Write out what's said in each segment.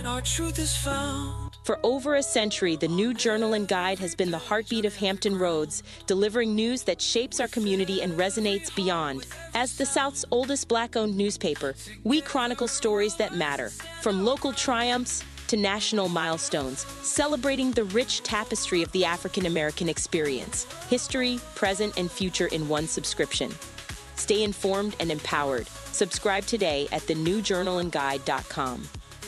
our truth is found. For over a century, the New Journal and Guide has been the heartbeat of Hampton Roads, delivering news that shapes our community and resonates beyond. As the South's oldest Black-owned newspaper, we chronicle stories that matter, from local triumphs to national milestones, celebrating the rich tapestry of the African-American experience, history, present, and future in one subscription. Stay informed and empowered. Subscribe today at thenewjournalandguide.com.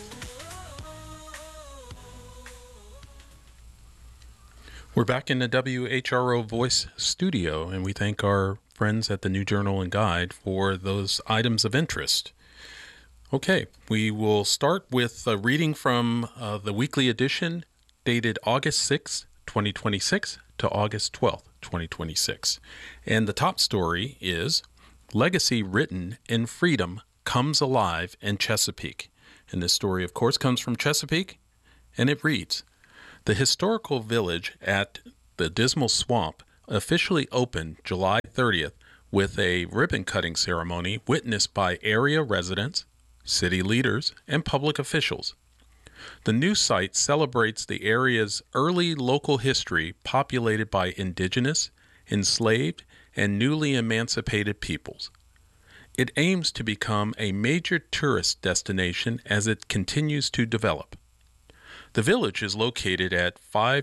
We're back in the WHRO Voice studio, and we thank our friends at the New Journal and Guide for those items of interest. Okay, we will start with a reading from the weekly edition dated August 6, 2026 to August 12, 2026. And the top story is Legacy Written in Freedom Comes Alive in Chesapeake. And this story, of course, comes from Chesapeake, and it reads, the historical village at the Dismal Swamp officially opened July 30th with a ribbon-cutting ceremony witnessed by area residents, city leaders, and public officials. The new site celebrates the area's early local history populated by indigenous, enslaved, and newly emancipated peoples. It aims to become a major tourist destination as it continues to develop. The village is located at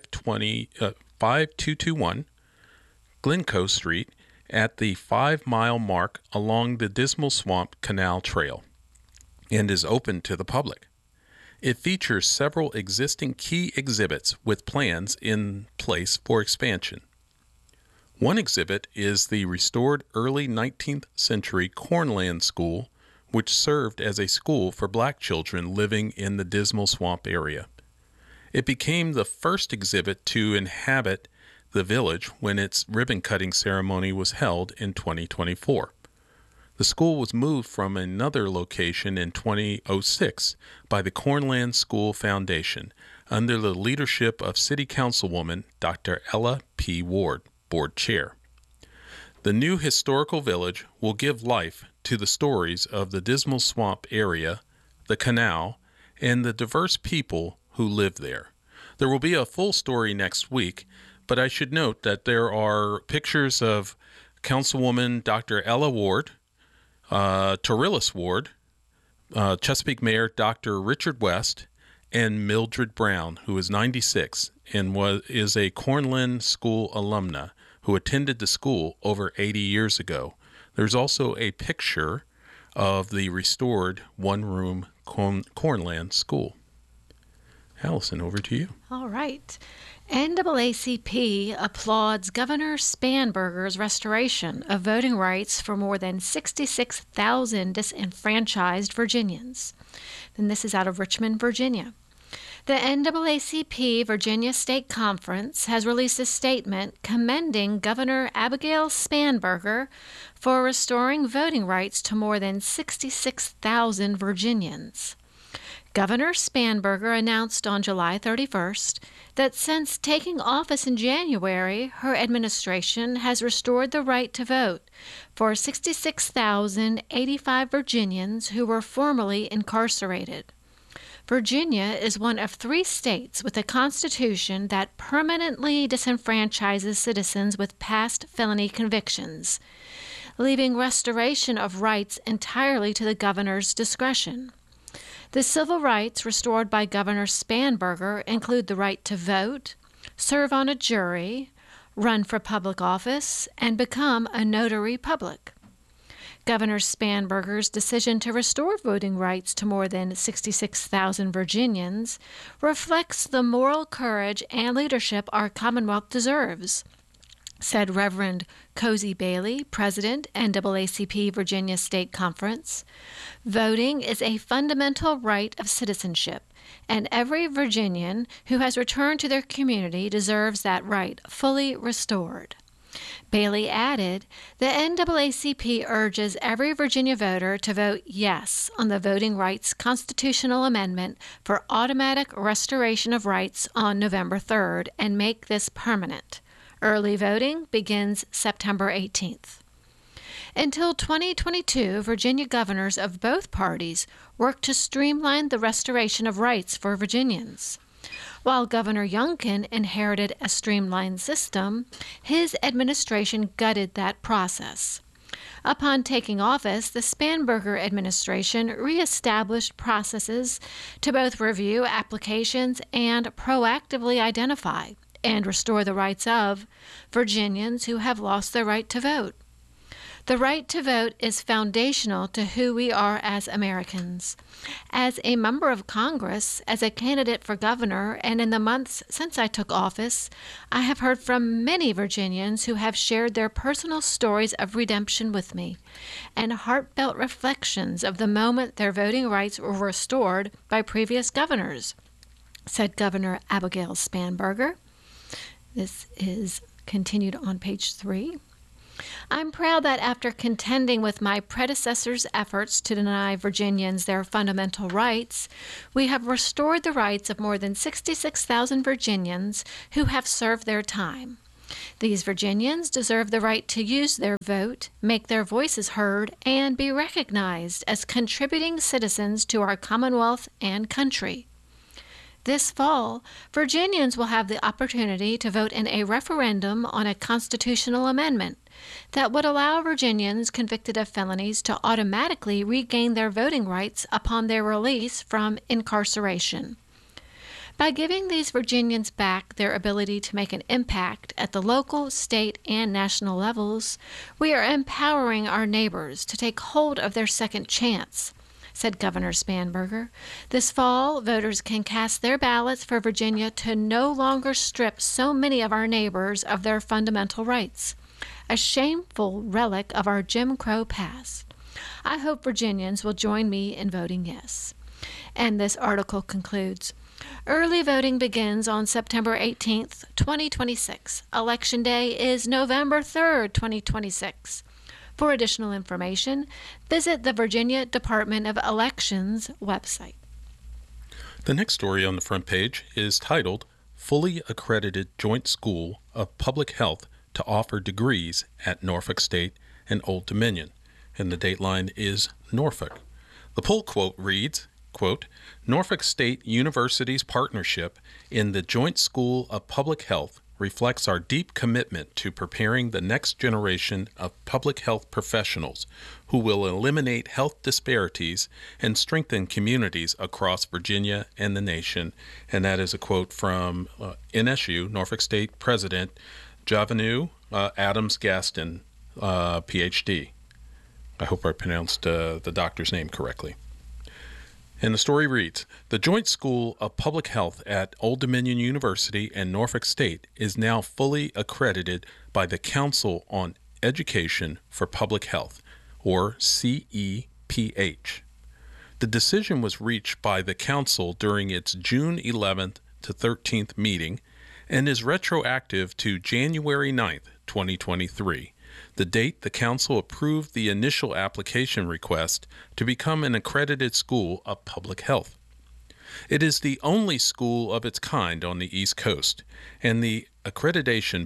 5221 Glencoe Street at the 5-mile mark along the Dismal Swamp Canal Trail and is open to the public. It features several existing key exhibits with plans in place for expansion. One exhibit is the restored early 19th century Cornland School, which served as a school for Black children living in the Dismal Swamp area. It became the first exhibit to inhabit the village when its ribbon-cutting ceremony was held in 2024. The school was moved from another location in 2006 by the Cornland School Foundation under the leadership of City Councilwoman Dr. Ella P. Ward, Board Chair. The new historical village will give life to the stories of the Dismal Swamp area, the canal, and the diverse people who live there. There will be a full story next week, but I should note that there are pictures of Councilwoman Dr. Ella Ward, Torrillis Ward, Chesapeake Mayor Dr. Richard West, and Mildred Brown, who is 96 and is a Cornland School alumna who attended the school over 80 years ago. There's also a picture of the restored one-room Cornland School. Allison, over to you. All right. NAACP applauds Governor Spanberger's restoration of voting rights for more than 66,000 disenfranchised Virginians. And this is out of Richmond, Virginia. The NAACP Virginia State Conference has released a statement commending Governor Abigail Spanberger for restoring voting rights to more than 66,000 Virginians. Governor Spanberger announced on July 31st that since taking office in January, her administration has restored the right to vote for 66,085 Virginians who were formerly incarcerated. Virginia is one of 3 states with a constitution that permanently disenfranchises citizens with past felony convictions, leaving restoration of rights entirely to the governor's discretion. The civil rights restored by Governor Spanberger include the right to vote, serve on a jury, run for public office, and become a notary public. Governor Spanberger's decision to restore voting rights to more than 66,000 Virginians reflects the moral courage and leadership our Commonwealth deserves, said Reverend Cozy Bailey, President, NAACP Virginia State Conference. Voting is a fundamental right of citizenship, and every Virginian who has returned to their community deserves that right fully restored. Bailey added, the NAACP urges every Virginia voter to vote yes on the Voting Rights Constitutional Amendment for automatic restoration of rights on November 3rd and make this permanent. Early voting begins September 18th. Until 2022, Virginia governors of both parties worked to streamline the restoration of rights for Virginians. While Governor Youngkin inherited a streamlined system, his administration gutted that process. Upon taking office, the Spanberger administration reestablished processes to both review applications and proactively identify and restore the rights of Virginians who have lost their right to vote. The right to vote is foundational to who we are as Americans. As a member of Congress, as a candidate for governor, and in the months since I took office, I have heard from many Virginians who have shared their personal stories of redemption with me and heartfelt reflections of the moment their voting rights were restored by previous governors, said Governor Abigail Spanberger. This is continued on page 3. I'm proud that after contending with my predecessors' efforts to deny Virginians their fundamental rights, we have restored the rights of more than 66,000 Virginians who have served their time. These Virginians deserve the right to use their vote, make their voices heard, and be recognized as contributing citizens to our Commonwealth and country. This fall, Virginians will have the opportunity to vote in a referendum on a constitutional amendment that would allow Virginians convicted of felonies to automatically regain their voting rights upon their release from incarceration. By giving these Virginians back their ability to make an impact at the local, state, and national levels, we are empowering our neighbors to take hold of their second chance, said Governor Spanberger. This fall, voters can cast their ballots for Virginia to no longer strip so many of our neighbors of their fundamental rights, a shameful relic of our Jim Crow past. I hope Virginians will join me in voting yes. And this article concludes, early voting begins on September 18th, 2026. Election Day is November 3rd, 2026. For additional information, visit the Virginia Department of Elections website. The next story on the front page is titled, Fully Accredited Joint School of Public Health to Offer Degrees at Norfolk State and Old Dominion, and the dateline is Norfolk. The pull quote reads, quote, Norfolk State University's partnership in the Joint School of Public Health reflects our deep commitment to preparing the next generation of public health professionals who will eliminate health disparities and strengthen communities across Virginia and the nation. And that is a quote from NSU, Norfolk State President Javanu Adams Gaston, Ph.D. I hope I pronounced the doctor's name correctly. And the story reads, the Joint School of Public Health at Old Dominion University and Norfolk State is now fully accredited by the Council on Education for Public Health, or CEPH. The decision was reached by the Council during its June 11th to 13th meeting and is retroactive to January 9th, 2023. The date the Council approved the initial application request to become an accredited school of public health. It is the only school of its kind on the East Coast, and the accreditation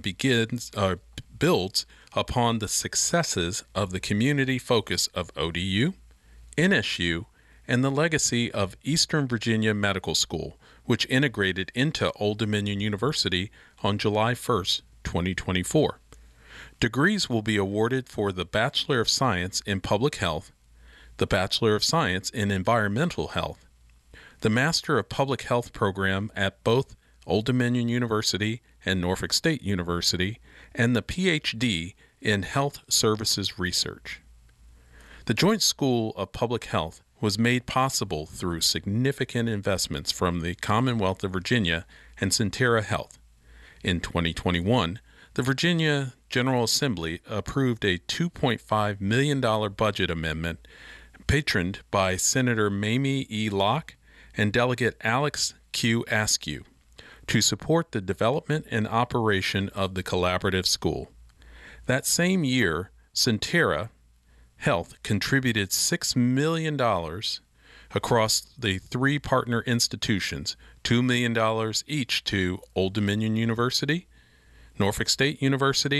builds upon the successes of the community focus of ODU, NSU, and the legacy of Eastern Virginia Medical School, which integrated into Old Dominion University on July 1st, 2024. Degrees will be awarded for the Bachelor of Science in Public Health, the Bachelor of Science in Environmental Health, the Master of Public Health program at both Old Dominion University and Norfolk State University, and the Ph.D. in Health Services Research. The Joint School of Public Health was made possible through significant investments from the Commonwealth of Virginia and Sentara Health. In 2021, the Virginia General Assembly approved a $2.5 million budget amendment patroned by Senator Mamie E. Locke and Delegate Alex Q. Askew to support the development and operation of the collaborative school. That same year, Sentara Health contributed $6 million across the three partner institutions, $2 million each to Old Dominion University, Norfolk State University,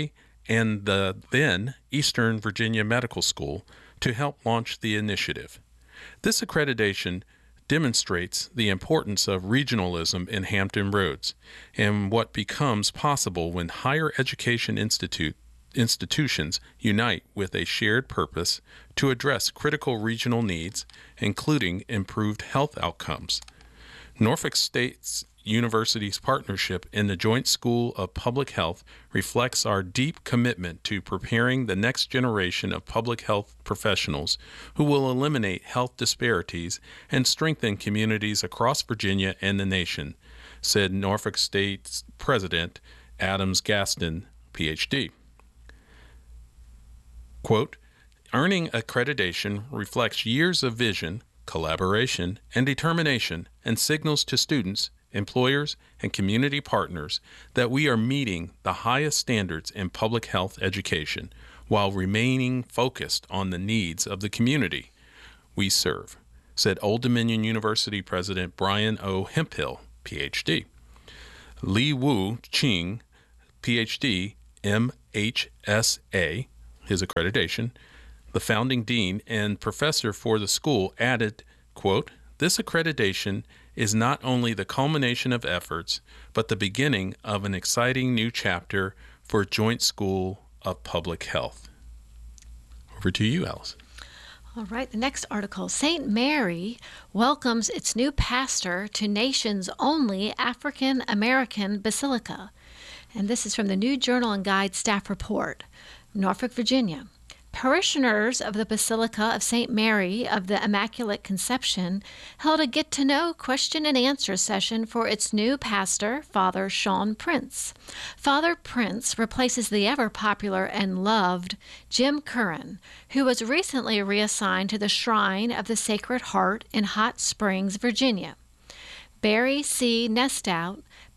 and the then Eastern Virginia Medical School to help launch the initiative. This accreditation demonstrates the importance of regionalism in Hampton Roads and what becomes possible when higher education institutions unite with a shared purpose to address critical regional needs, including improved health outcomes. Norfolk State University's partnership in the Joint School of Public Health reflects our deep commitment to preparing the next generation of public health professionals who will eliminate health disparities and strengthen communities across Virginia and the nation, said Norfolk State's President Adams Gaston, Ph.D. Quote, earning accreditation reflects years of vision, collaboration, and determination, and signals to students, employers, and community partners that we are meeting the highest standards in public health education while remaining focused on the needs of the community we serve, said Old Dominion University President Brian O. Hemphill, Ph.D. Li Wu Ching, Ph.D., MHSA, his accreditation, the founding dean and professor for the school, added, quote, this accreditation is not only the culmination of efforts, but the beginning of an exciting new chapter for Joint School of Public Health. Over to you, Alice. All right, the next article. St. Mary welcomes its new pastor to nation's only African American basilica. And this is from the New Journal and Guide staff report, Norfolk, Virginia. Parishioners of the Basilica of St. Mary of the Immaculate Conception held a get-to-know question-and-answer session for its new pastor, Father Sean Prince. Father Prince replaces the ever-popular and loved Jim Curran, who was recently reassigned to the Shrine of the Sacred Heart in Hot Springs, Virginia. Barry C. Nestout,